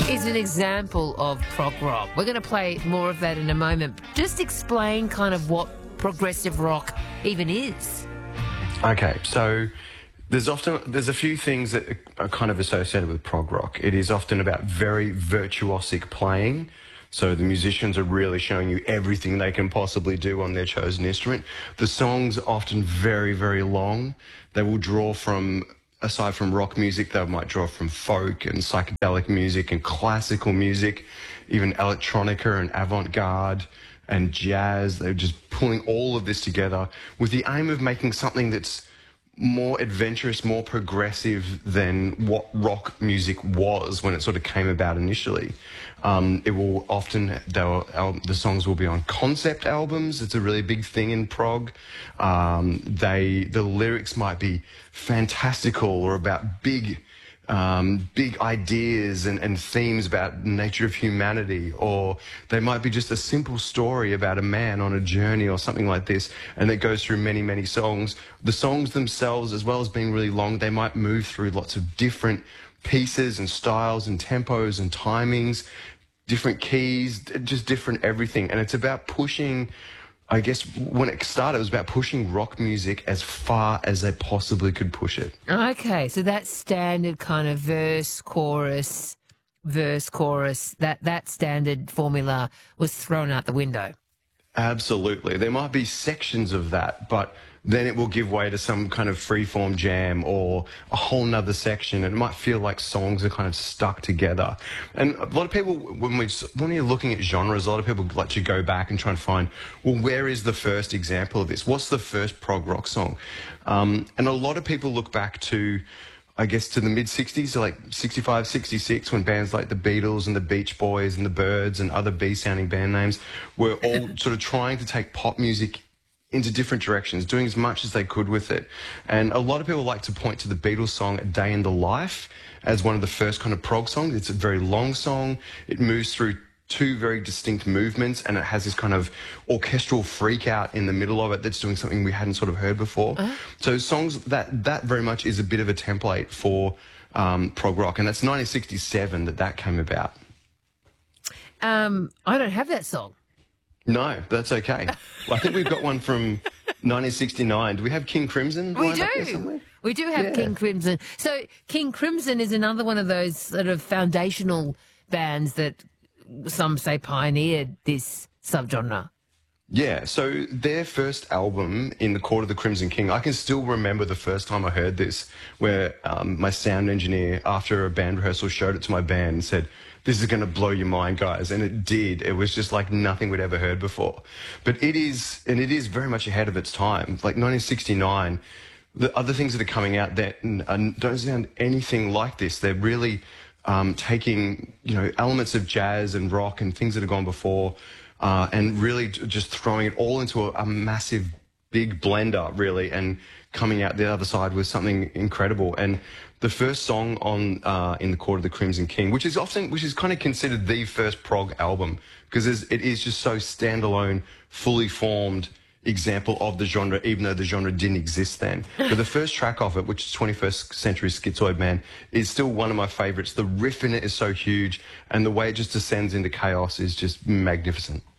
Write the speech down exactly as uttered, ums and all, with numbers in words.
is an example of prog rock. We're going to play more of that in a moment. Just explain kind of what progressive rock even is. Okay, so there's often there's a few things that are kind of associated with prog rock. It is often about very virtuosic playing. So the musicians are really showing you everything they can possibly do on their chosen instrument. The songs are often very, very long. They will draw from, aside from rock music, they might draw from folk and psychedelic music and classical music, even electronica and avant-garde and jazz. They're just pulling all of this together with the aim of making something that's more adventurous, more progressive than what rock music was when it sort of came about initially. Um, it will often, they'll, al- the songs will be on concept albums. It's a really big thing in prog. Um, they, the lyrics might be fantastical or about big, um, big ideas and, and themes about the nature of humanity, or they might be just a simple story about a man on a journey or something like this, and it goes through many, many songs. The songs themselves, as well as being really long, they might move through lots of different pieces and styles and tempos and timings, different keys, just different everything. And it's about pushing, I guess when it started, it was about pushing rock music as far as they possibly could push it. Okay, so that standard kind of verse, chorus, verse, chorus, that, that standard formula was thrown out the window. Absolutely. There might be sections of that, but then it will give way to some kind of free-form jam or a whole nother section, and it might feel like songs are kind of stuck together. And a lot of people, when, we, when you're looking at genres, a lot of people like to go back and try and find, well, where is the first example of this? What's the first prog rock song? Um, and a lot of people look back to, I guess, to the mid-sixties, so like sixty-five, sixty-six, when bands like the Beatles and the Beach Boys and the Byrds and other B-sounding band names were all sort of trying to take pop music into different directions, doing as much as they could with it. And a lot of people like to point to the Beatles song A Day in the Life as one of the first kind of prog songs. It's a very long song. It moves through two very distinct movements, and it has this kind of orchestral freak out in the middle of it that's doing something we hadn't sort of heard before. Uh-huh. So songs, that that very much is a bit of a template for um, prog rock, and that's nineteen sixty-seven that that came about. Um, I don't have that song. No, that's okay. Well, I think we've got one from nineteen sixty-nine. Do we have King Crimson? We do. We do have yeah. King Crimson. So King Crimson is another one of those sort of foundational bands that some say pioneered this subgenre. Yeah, so their first album, In the Court of the Crimson King, I can still remember the first time I heard this, where um, my sound engineer, after a band rehearsal, showed it to my band and said, "This is going to blow your mind, guys." And it did. It was just like nothing we'd ever heard before. But it is, and it is very much ahead of its time. Like nineteen sixty-nine, the other things that are coming out that don't sound anything like this. They're really um, taking, you know, elements of jazz and rock and things that have gone before, uh, and really just throwing it all into a, a massive, big blender, really, and coming out the other side with something incredible. And the first song on uh, In the Court of the Crimson King, which is often, which is kind of considered the first prog album, because it is just so standalone, fully formed example of the genre, even though the genre didn't exist then. But the first track off it, which is twenty-first Century Schizoid Man, is still one of my favourites. The riff in it is so huge, and the way it just descends into chaos is just magnificent.